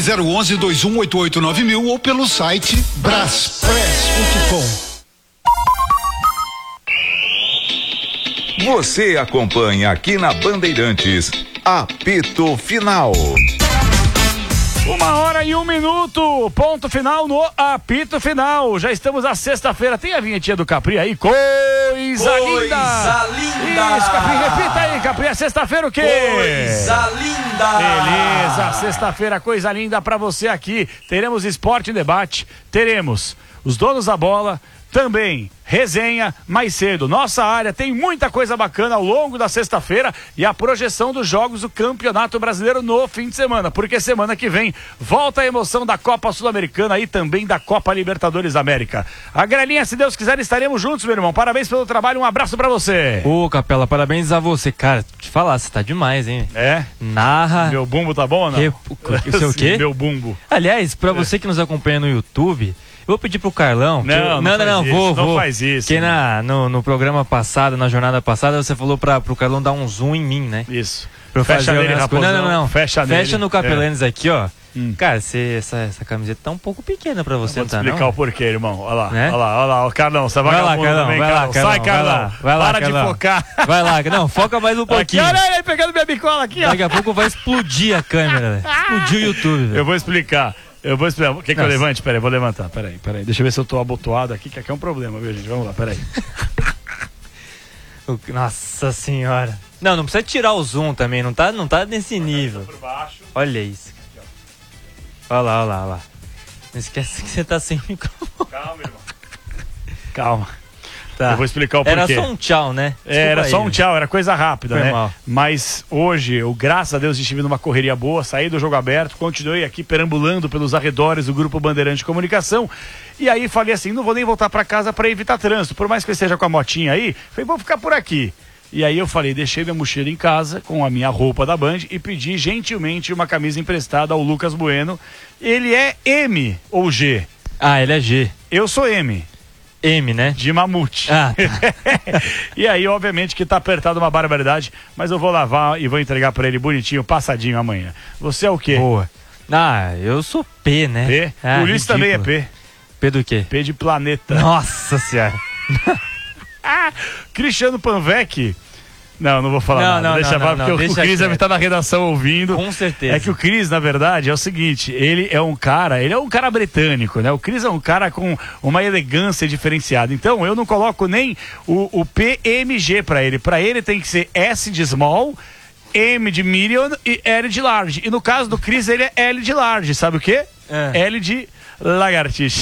011-2188-9000 ou pelo site braspress.com. Você acompanha aqui na Bandeirantes, apito final. 1h01, ponto final no apito final. Já estamos na sexta-feira. Tem a vinhetinha do Capri aí? Coisa linda! Isso, Capri, repita aí, Capri. É sexta-feira o quê? Coisa linda! Beleza, sexta-feira, coisa linda pra você aqui. Teremos esporte em debate, teremos os donos da bola, também resenha mais cedo. Nossa área tem muita coisa bacana ao longo da sexta-feira e a projeção dos jogos do Campeonato Brasileiro no fim de semana, porque semana que vem volta a emoção da Copa Sul-Americana e também da Copa Libertadores América. A Grelinha, se Deus quiser, estaremos juntos, meu irmão. Parabéns pelo trabalho, um abraço pra você. Ô, Capela, parabéns a você. Cara, te falar, você tá demais, hein? É? Narra. Meu bumbo tá bom ou não? O seu quê? Meu bumbo. Aliás, pra você que nos acompanha no YouTube, eu vou pedir pro Carlão. Não faz isso. Porque no programa passado, na jornada passada, você falou pro Carlão dar um zoom em mim, né? Isso. Pra Fecha nele, Raposão. Não. Fecha nele. Fecha no Capelanes aqui, ó. Cara, essa camiseta tá um pouco pequena pra você, tá? Vou te explicar o porquê, irmão. Olha lá, né? olha lá, o Carlão, você vai lá, Carlão. Sai, Carlão. Para de focar. Vai lá, não, foca mais um pouquinho. Olha ele pegando minha bicola aqui, ó. Daqui a pouco vai explodir a câmera, velho. Explodir o YouTube, velho. Eu vou explicar. Quer que eu levante? Peraí, vou levantar. Peraí. Deixa eu ver se eu tô abotoado aqui, que aqui é um problema, viu, gente? Vamos lá, peraí. Nossa senhora. Não precisa tirar o zoom também, não tá nesse nível. Olha isso. Olha lá. Não esquece que você tá sem microfone. Calma, irmão. Calma. Tá. Eu vou explicar o porquê. Era só um tchau, né? Era só um tchau, era coisa rápida, Foi né? mal. Mas hoje, eu, graças a Deus, estive numa correria boa, saí do jogo aberto, continuei aqui perambulando pelos arredores do Grupo Bandeirante de Comunicação. E aí falei assim, não vou nem voltar pra casa pra evitar trânsito. Por mais que eu esteja com a motinha aí, falei, vou ficar por aqui. E aí eu falei, deixei minha mochila em casa com a minha roupa da Band e pedi gentilmente uma camisa emprestada ao Lucas Bueno. Ele é M ou G? Ah, ele é G. Eu sou M. M, né? De mamute. Ah. E aí, obviamente, que tá apertado uma barbaridade, mas eu vou lavar e vou entregar pra ele bonitinho, passadinho amanhã. Você é o quê? Boa. Ah, eu sou P, né? P? Ah, o Ulisses também é P. P do quê? P de planeta. Nossa senhora. Cristiano Panvec. Não vou falar nada. Deixa porque o Cris deve estar na redação ouvindo. Com certeza. É que o Cris, na verdade, é o seguinte, ele é um cara britânico, né? O Cris é um cara com uma elegância diferenciada. Então, eu não coloco nem o PMG pra ele. Pra ele tem que ser S de small, M de medium e L de large. E no caso do Cris, ele é L de large. Sabe o quê? L de lagartixa.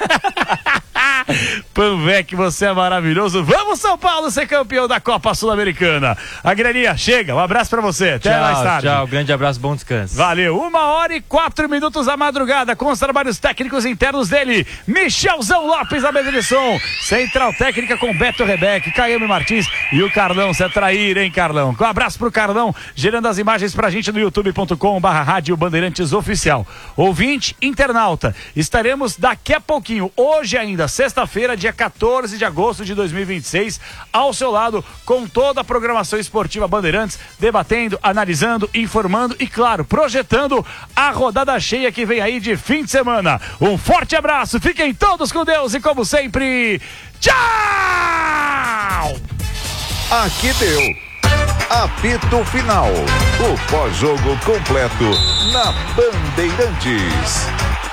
Panvec, você é maravilhoso. Vamos, São Paulo, ser campeão da Copa Sul-Americana. A Grelinha, chega. Um abraço pra você. Até mais tarde. Tchau, grande abraço, bom descanso. Valeu. 1h04 da madrugada com os trabalhos técnicos internos dele. Michelzão Lopes na mesa de som. Central técnica com Beto Rebeque, Caio Martins e o Carlão. Você é traíra, hein, Carlão? Um abraço pro Carlão, gerando as imagens pra gente no youtube.com/Rádio Bandeirantes Oficial. Ouvinte, internauta, estaremos daqui a pouquinho, hoje ainda, sexta-feira, dia 14 de agosto de 2026, ao seu lado, com toda a programação esportiva Bandeirantes, debatendo, analisando, informando e, claro, projetando a rodada cheia que vem aí de fim de semana. Um forte abraço, fiquem todos com Deus e, como sempre, tchau! Aqui deu apito final, o pós-jogo completo na Bandeirantes.